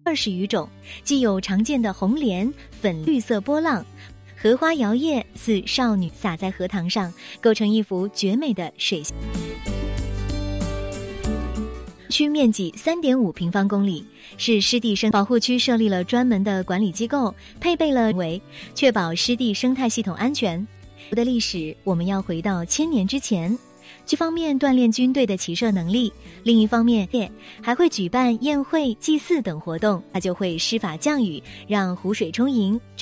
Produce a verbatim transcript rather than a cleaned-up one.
二十余种，既有常见的红莲、粉绿色波浪、荷花摇曳，似少女洒在荷塘上，构成一幅绝美的水区面积 三点五平方公里，是湿地生保护区设立了专门的管理机构，配备了为确保湿地生态系统安全。的历史我们要回到千年之前，一方面锻炼军队的骑射能力，另一方面还会举办宴会、祭祀等活动，它就会施法降雨，让湖水充盈。